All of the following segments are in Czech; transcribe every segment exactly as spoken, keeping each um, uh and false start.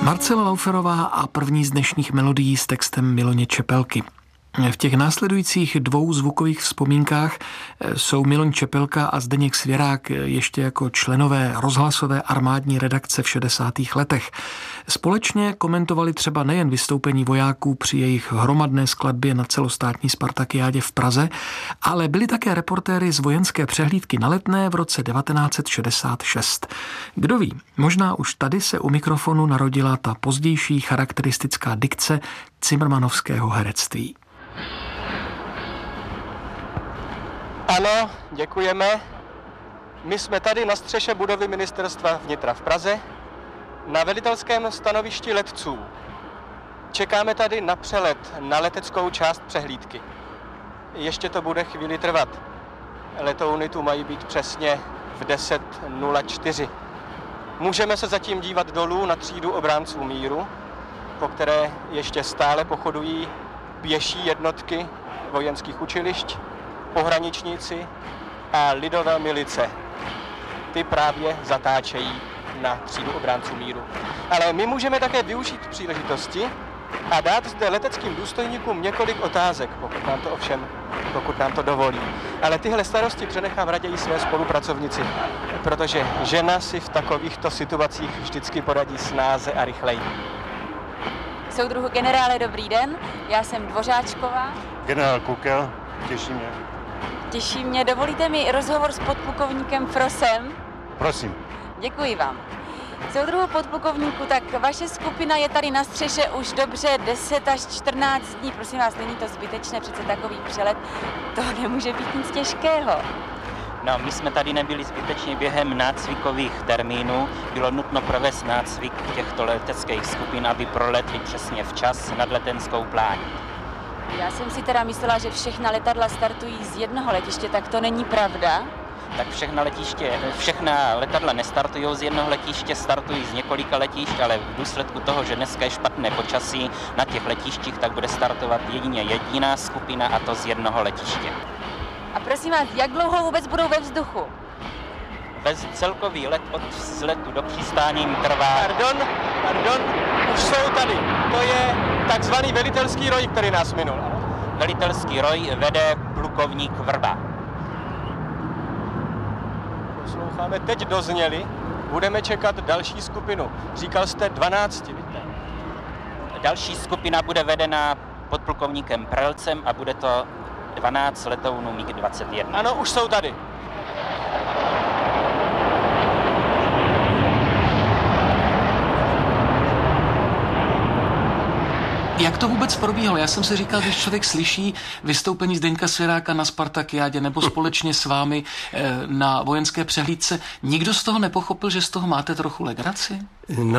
Marcela Lauferová a první z dnešních melodií s textem Miloně Čepelky. V těch následujících dvou zvukových vzpomínkách jsou Miloň Čepelka a Zdeněk Svěrák ještě jako členové rozhlasové armádní redakce v šedesátých letech. Společně komentovali třeba nejen vystoupení vojáků při jejich hromadné skladbě na celostátní Spartakiádě v Praze, ale byli také reportéry z vojenské přehlídky na Letné v roce devatenáct set šedesát šest. Kdo ví, možná už tady se u mikrofonu narodila ta pozdější charakteristická dikce cimrmanovského herectví. Ano, děkujeme. My jsme tady na střeše budovy Ministerstva vnitra v Praze, na velitelském stanovišti letců. Čekáme tady na přelet, na leteckou část přehlídky. Ještě to bude chvíli trvat. Letouny tu mají být přesně v deset nula čtyři. Můžeme se zatím dívat dolů na třídu obránců míru, po které ještě stále pochodují pěší jednotky vojenských učilišť, pohraničníci a lidové milice. Ty právě zatáčejí na třídu obránců míru. Ale my můžeme také využít příležitosti a dát zde leteckým důstojníkům několik otázek, pokud nám to ovšem, pokud nám to dovolí. Ale tyhle starosti přenechám raději své spolupracovnici, protože žena si v takovýchto situacích vždycky poradí snáze a rychleji. Soudruhu generále, dobrý den, já jsem Dvořáčková. Generál Kukel, těší mě. Těší mě, dovolíte mi rozhovor s podplukovníkem Frosem? Prosím. Děkuji vám. Soudruhu podplukovníku, tak vaše skupina je tady na střeše už dobře deset až čtrnáct dní. Prosím vás, není to zbytečné, přece takový přelet, to nemůže být nic těžkého. No, my jsme tady nebyli zbytečně během nácvikových termínů. Bylo nutno provést nácvik těchto leteckých skupin, aby proletli přesně včas nad letenskou pláň. Já jsem si teda myslela, že všechna letadla startují z jednoho letiště, tak to není pravda? Tak všechna letiště, všechna letadla nestartují z jednoho letiště, startují z několika letišť, ale v důsledku toho, že dneska je špatné počasí na těch letištích, tak bude startovat jedině jediná skupina, a to z jednoho letiště. A prosím vás, jak dlouho vůbec budou ve vzduchu? Bez celkový let od vzletu do přistání trvá... Pardon, pardon, už jsou tady. To je takzvaný velitelský roj, který nás minul. Velitelský roj vede plukovník Vrba. Posloucháme, teď dozněli, budeme čekat další skupinu. Říkal jste dvanácti, víte? Další skupina bude vedena podplukovníkem Prelcem a bude to dvanáct letounů MiG dvacet jedna. Ano, už jsou tady. Jak to vůbec probíhalo? Já jsem si říkal, když člověk slyší vystoupení Zdeňka Svěráka na Spartakiádě nebo společně s vámi na vojenské přehlídce, nikdo z toho nepochopil, že z toho máte trochu legraci? No,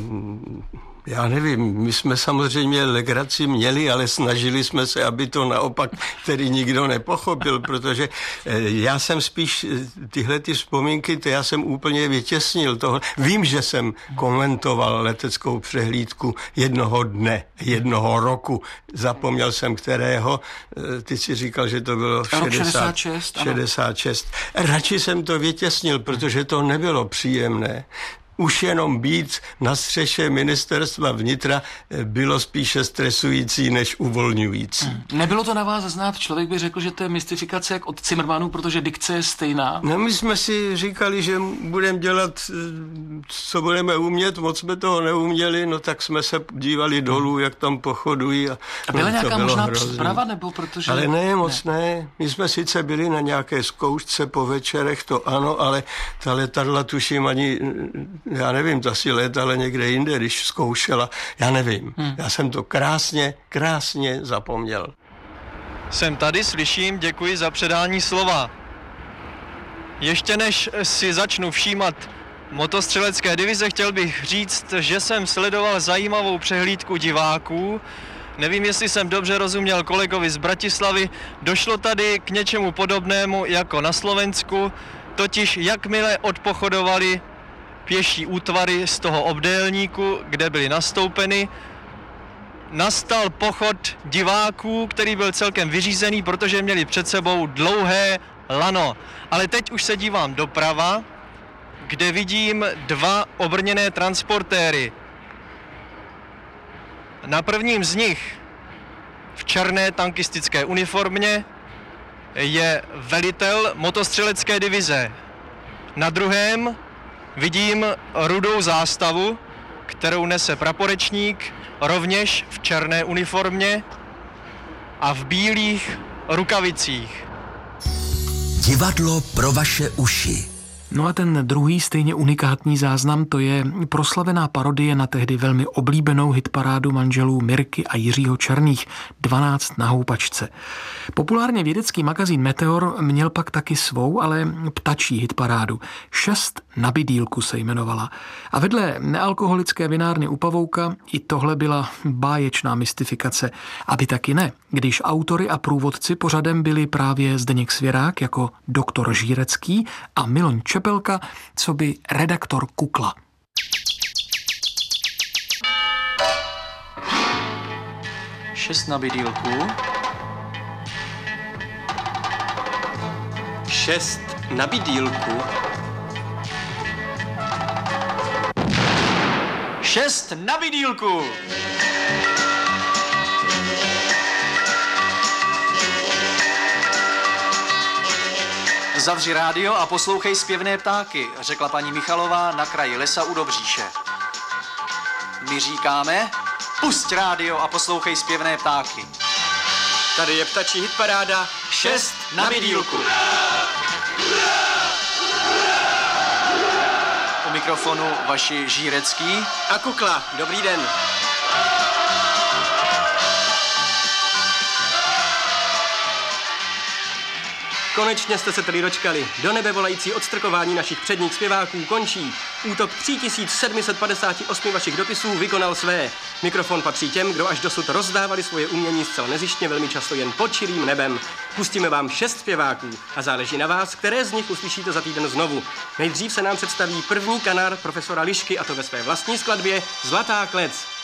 já nevím, my jsme samozřejmě legraci měli, ale snažili jsme se, aby to naopak tedy nikdo nepochopil, protože já jsem spíš tyhle ty vzpomínky, to já jsem úplně vytěsnil toho. Vím, že jsem komentoval leteckou přehlídku jednoho dne, jednoho roku. Zapomněl jsem kterého. Ty si říkal, že to bylo šedesát šest. šedesát šest. Radši jsem to vytěsnil, protože to nebylo příjemné. Už jenom být na střeše Ministerstva vnitra bylo spíše stresující než uvolňující. Hmm. Nebylo to na vás znát? Člověk by řekl, že to je mystifikace jak od Cimrmanů, protože dikce je stejná. No, my jsme si říkali, že budeme dělat, co budeme umět, moc jsme toho neuměli, no tak jsme se dívali dolů, jak tam pochodují. A, a byla no, nějaká možná hrozný. příprava, nebo protože... Ale ne, moc ne. ne. My jsme sice byli na nějaké zkoušce po večerech, to ano, ale ta letadla tuším ani... Já nevím, ta si létala někde jinde, když zkoušela. Já nevím. Hmm. Já jsem to krásně, krásně zapomněl. Jsem tady, slyším, děkuji za předání slova. Ještě než si začnu všímat motostřelecké divize, chtěl bych říct, že jsem sledoval zajímavou přehlídku diváků. Nevím, jestli jsem dobře rozuměl kolegovi z Bratislavy. Došlo tady k něčemu podobnému jako na Slovensku, totiž jakmile odpochodovali pěší útvary z toho obdélníku, kde byly nastoupeny, nastal pochod diváků, který byl celkem vyřízený, protože měli před sebou dlouhé lano. Ale teď už se dívám doprava, kde vidím dva obrněné transportéry. Na prvním z nich v černé tankistické uniformě je velitel motostřelecké divize. Na druhém vidím rudou zástavu, kterou nese praporečník, rovněž v černé uniformě a v bílých rukavicích. Divadlo pro vaše uši. No a ten druhý stejně unikátní záznam, to je proslavená parodie na tehdy velmi oblíbenou hitparádu manželů Mirky a Jiřího Černých dvanáct na houpačce. Populárně vědecký magazín Meteor měl pak taky svou, ale ptačí hitparádu. Šest na bydýlku se jmenovala. A vedle nealkoholické vinárny u Pavouka i tohle byla báječná mystifikace. Aby taky ne, když autory a průvodci pořadem byli právě Zdeněk Svěrák jako doktor Žírecký a Miloň Čepelka, co by redaktor Kukla. Šest na bydýlku. Šest na bydýlku. Šest na bydýlku. Zavři rádio a poslouchej zpěvné ptáky, řekla paní Michalová na kraji lesa u Dobříše. My říkáme, pusť rádio a poslouchej zpěvné ptáky. Tady je ptačí hitparáda Šest na bydýlku. U mikrofonu vaši Žírecký A Kukla, dobrý den. Konečně jste se tedy dočkali. Do nebe volající odstrkování našich předních zpěváků končí. Útok tři tisíce sedm set padesát osm vašich dopisů vykonal své. Mikrofon patří těm, kdo až dosud rozdávali svoje umění zcela nezištně, velmi často jen pod čirým nebem. Pustíme vám šest zpěváků a záleží na vás, které z nich uslyšíte za týden znovu. Nejdřív se nám představí první kanár profesora Lišky, a to ve své vlastní skladbě Zlatá klec.